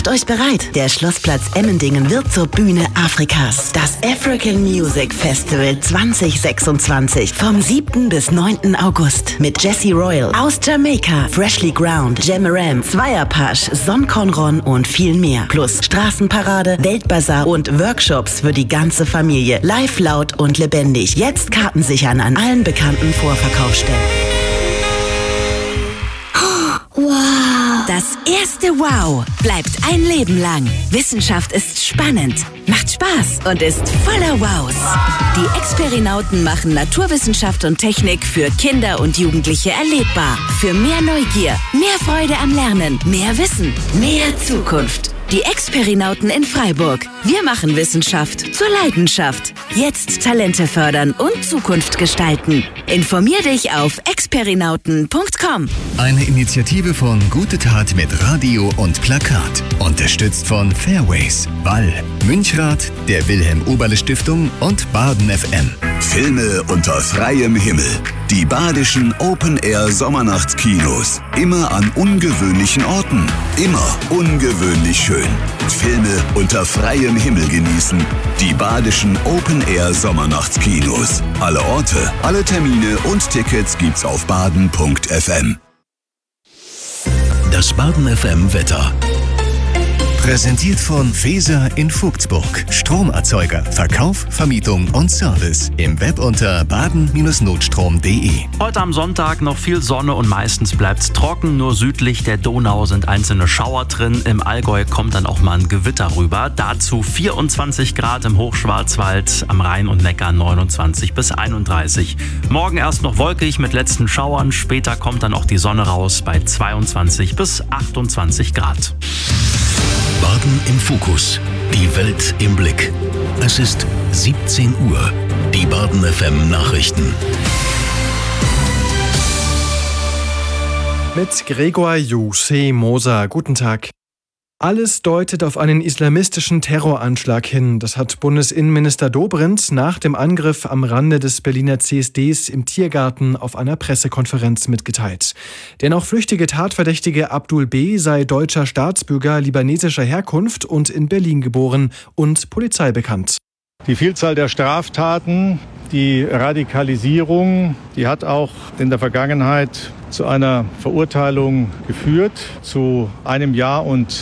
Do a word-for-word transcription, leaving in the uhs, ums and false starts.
Macht euch bereit, der Schlossplatz Emmendingen wird zur Bühne Afrikas. Das African Music Festival zwanzig sechsundzwanzig vom siebten bis neunten August mit Jesse Royal aus Jamaika, Freshly Ground, Jamaram, Zweierpasch, Son Conron und viel mehr. Plus Straßenparade, Weltbazar und Workshops für die ganze Familie. Live, laut und lebendig. Jetzt Karten sichern an allen bekannten Vorverkaufsstellen. Wow! Das erste Wow bleibt ein Leben lang. Wissenschaft ist spannend, macht Spaß und ist voller Wows. Die Experinauten machen Naturwissenschaft und Technik für Kinder und Jugendliche erlebbar. Für mehr Neugier, mehr Freude am Lernen, mehr Wissen, mehr Zukunft. Die Experinauten in Freiburg. Wir machen Wissenschaft zur Leidenschaft. Jetzt Talente fördern und Zukunft gestalten. Informier dich auf experinauten punkt com. Eine Initiative von Gute Tat mit Radio und Plakat. Unterstützt von Fairways, Wall, Münchrath, der Wilhelm-Oberle-Stiftung und Baden F M. Filme unter freiem Himmel. Die badischen Open-Air-Sommernachtskinos. Immer an ungewöhnlichen Orten. Immer ungewöhnlich schön. Filme unter freiem Himmel genießen. Die badischen Open-Air-Sommernachtskinos. Alle Orte, alle Termine und Tickets gibt's auf baden punkt f m. Das Baden F M Wetter. Präsentiert von Feser in Vogtsburg. Stromerzeuger, Verkauf, Vermietung und Service. Im Web unter baden Bindestrich notstrom punkt de. Heute am Sonntag noch viel Sonne und meistens bleibt's trocken. Nur südlich der Donau sind einzelne Schauer drin. Im Allgäu kommt dann auch mal ein Gewitter rüber. Dazu vierundzwanzig Grad im Hochschwarzwald, am Rhein und Neckar neunundzwanzig bis einunddreißig. Morgen erst noch wolkig mit letzten Schauern. Später kommt dann auch die Sonne raus bei zweiundzwanzig bis achtundzwanzig Grad. Baden im Fokus. Die Welt im Blick. Es ist siebzehn Uhr. Die Baden F M Nachrichten. Mit Gregor Jose Moser. Guten Tag. Alles deutet auf einen islamistischen Terroranschlag hin. Das hat Bundesinnenminister Dobrindt nach dem Angriff am Rande des Berliner C S Ds im Tiergarten auf einer Pressekonferenz mitgeteilt. Der noch flüchtige Tatverdächtige Abdul B. sei deutscher Staatsbürger libanesischer Herkunft und in Berlin geboren und Polizei bekannt. Die Vielzahl der Straftaten, die Radikalisierung, die hat auch in der Vergangenheit zu einer Verurteilung geführt, zu einem Jahr und